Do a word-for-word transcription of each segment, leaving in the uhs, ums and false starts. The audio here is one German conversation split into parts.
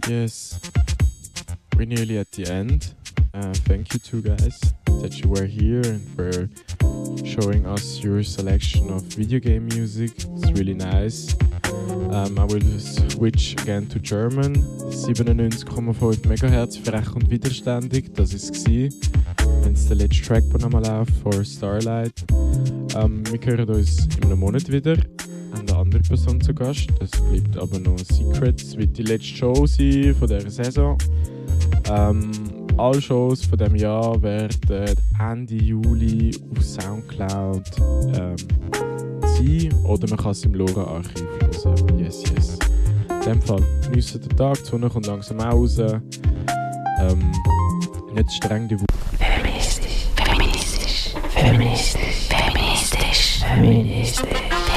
Yes, we're nearly at the end. Uh, thank you two guys that you were here and for showing us your selection of video game music. It's really nice. Um, I will switch again to German. siebenundneunzig Komma fünf Megahertz, frech und widerständig, das war es. Wenn es der letzte Track, der nochmal läuft, for Starlight. Um, wir hören uns in einem Monat wieder. Eine andere Person zu Gast. Das bleibt aber noch ein Secret. Es wird die letzte Show sein von dieser Saison. Ähm, alle Shows von diesem Jahr werden Ende Juli auf Soundcloud ähm, sein. Oder man kann es im Lora-Archiv hören. Yes, yes. In dem Fall geniessen den Tag. Die Sonne kommt langsam auch raus. Ähm, nicht streng die Woche. Feministisch, feministisch, feministisch, feministisch, feministisch.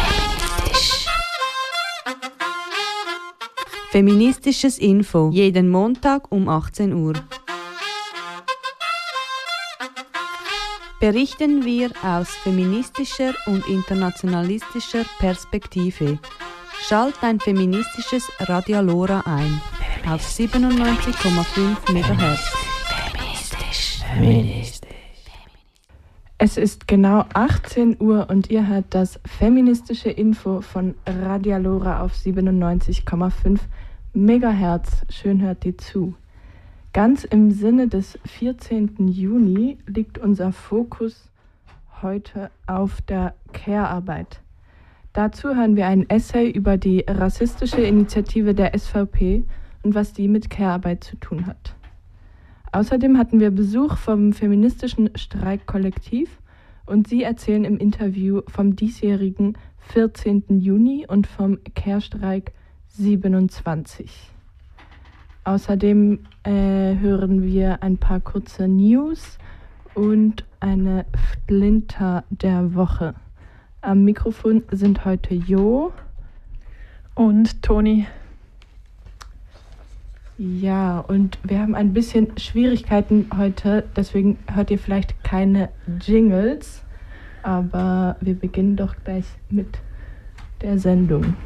Feministisches Info, jeden Montag um achtzehn Uhr. Berichten wir aus feministischer und internationalistischer Perspektive. Schalt dein feministisches Radio Lora ein auf siebenundneunzig Komma fünf Megahertz. Feministisch, feministisch. Es ist genau achtzehn Uhr und ihr hört das feministische Info von Radio Lora auf siebenundneunzig Komma fünf Megahertz. Schön hört ihr zu. Ganz im Sinne des vierzehnten Juni liegt unser Fokus heute auf der Care-Arbeit. Dazu hören wir ein Essay über die rassistische Initiative der S V P und was die mit Care-Arbeit zu tun hat. Außerdem hatten wir Besuch vom feministischen Streikkollektiv und sie erzählen im Interview vom diesjährigen vierzehnten Juni und vom Care-Streik siebenundzwanzig. Außerdem äh, hören wir ein paar kurze News und eine Splinter der Woche. Am Mikrofon sind heute Jo und Toni. Ja, und wir haben ein bisschen Schwierigkeiten heute, deswegen hört ihr vielleicht keine Jingles, aber wir beginnen doch gleich mit der Sendung.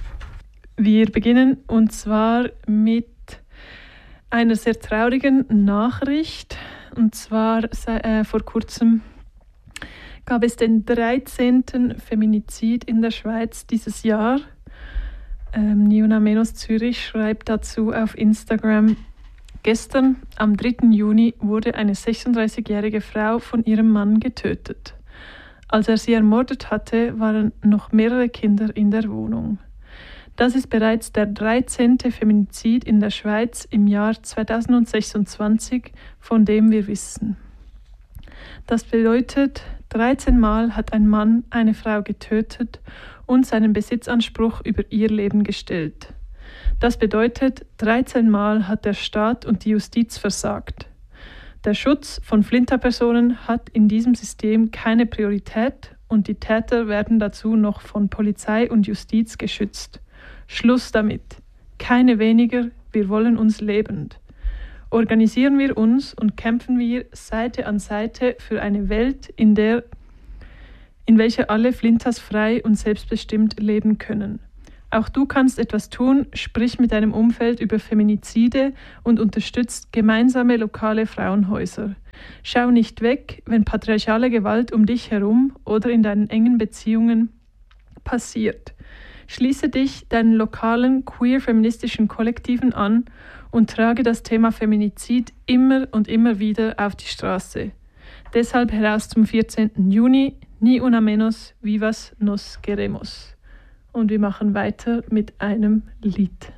Wir beginnen und zwar mit einer sehr traurigen Nachricht. Und zwar äh, vor kurzem gab es den dreizehnten Feminizid in der Schweiz dieses Jahr. Ähm, Niuna Menos Zürich schreibt dazu auf Instagram: Gestern, am dritten Juni, wurde eine sechsunddreißigjährige Frau von ihrem Mann getötet. Als er sie ermordet hatte, waren noch mehrere Kinder in der Wohnung. Das ist bereits der dreizehnte Feminizid in der Schweiz im Jahr zweitausendsechsundzwanzig, von dem wir wissen. Das bedeutet, dreizehn Mal hat ein Mann eine Frau getötet und seinen Besitzanspruch über ihr Leben gestellt. Das bedeutet, dreizehn Mal hat der Staat und die Justiz versagt. Der Schutz von Flinterpersonen hat in diesem System keine Priorität und die Täter werden dazu noch von Polizei und Justiz geschützt. Schluss damit. Keine weniger, wir wollen uns lebend. Organisieren wir uns und kämpfen wir Seite an Seite für eine Welt, in der, in welcher alle Flintas frei und selbstbestimmt leben können. Auch du kannst etwas tun, sprich mit deinem Umfeld über Feminizide und unterstützt gemeinsame lokale Frauenhäuser. Schau nicht weg, wenn patriarchale Gewalt um dich herum oder in deinen engen Beziehungen passiert. Schließe dich deinen lokalen queer-feministischen Kollektiven an und trage das Thema Feminizid immer und immer wieder auf die Straße. Deshalb heraus zum vierzehnten Juni, Ni una menos, vivas nos queremos. Und wir machen weiter mit einem Lied.